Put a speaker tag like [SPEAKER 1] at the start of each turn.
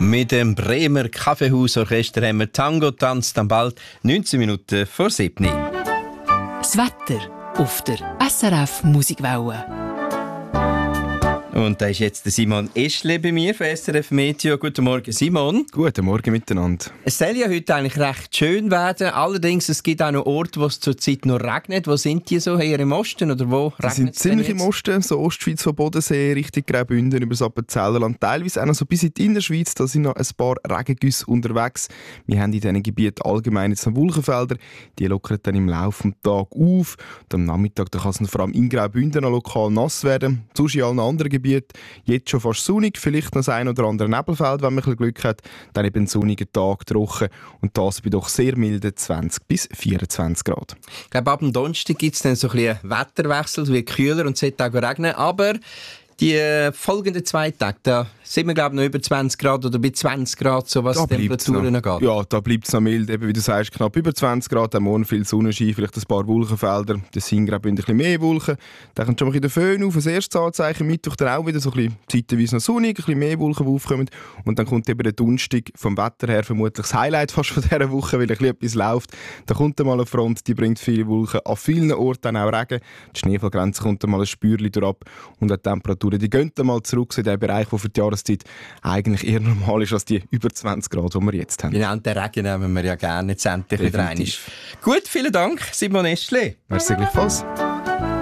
[SPEAKER 1] Mit dem Bremer Kaffeehausorchester haben wir Tango tanzt am bald 19 Minuten vor 7.
[SPEAKER 2] Das Wetter auf der SRF Musikwelle.
[SPEAKER 1] Und da ist jetzt der Simon Eschle bei mir von SRF Meteo. Guten Morgen, Simon.
[SPEAKER 3] Guten Morgen miteinander.
[SPEAKER 1] Es soll ja heute eigentlich recht schön werden. Allerdings, es gibt auch noch Orte, wo es zurzeit noch regnet. Wo sind die so? Eher im Osten oder wo regnet es?
[SPEAKER 3] Sie sind ziemlich im Osten, so Ostschweiz von Bodensee, Richtung Graubünden, über das Appenzellerland. Teilweise auch noch so bis in die Innerschweiz. Da sind noch ein paar Regengüsse unterwegs. Wir haben in diesen Gebieten allgemein jetzt noch Wolkenfelder. Die lockern dann im Laufe des Tages auf. Und am Nachmittag kann es vor allem in Graubünden noch lokal nass werden. Sonst in allen anderen Gebieten jetzt schon fast sonnig, vielleicht noch das ein oder andere Nebelfeld, wenn man ein bisschen Glück hat. Dann eben einen sonnigen Tag, trocken und das bei doch sehr milden 20 bis 24 Grad.
[SPEAKER 1] Ich glaube, ab dem Donnerstag gibt es dann so ein bisschen Wetterwechsel, es wird kühler und es sollte auch regnen, aber die folgenden 2 Tage, da sind wir glaube ich noch über 20 Grad oder bei 20 Grad, so was die Temperaturen angeht.
[SPEAKER 3] Ja, da bleibt es noch mild, eben wie du sagst, knapp über 20 Grad, am Morgen viel Sonnenschein, vielleicht ein paar Wolkenfelder, das sind gerade ein bisschen mehr Wolken, dann kommt schon ein bisschen der Föhn auf, das erste Anzeichen, Mittwoch dann auch wieder so ein bisschen zeitweise noch sonnig, ein bisschen mehr Wolken, die aufkommen und dann kommt eben der Donnerstag vom Wetter her vermutlich das Highlight fast von dieser Woche, weil ein bisschen etwas läuft. Da kommt dann mal eine Front, die bringt viele Wolken, an vielen Orten dann auch Regen, die Schneefallgrenze kommt dann mal ein Spürchen durch und die Temperaturen, die gehen dann mal zurück in den Bereich, der für die Jahreszeit eigentlich eher normal ist als die über 20 Grad, die wir jetzt haben.
[SPEAKER 1] Genau, und den Regen nehmen wir ja gerne jetzt endlich wieder rein. Gut, vielen Dank, Simon Eschle.
[SPEAKER 3] Merci gleichfalls.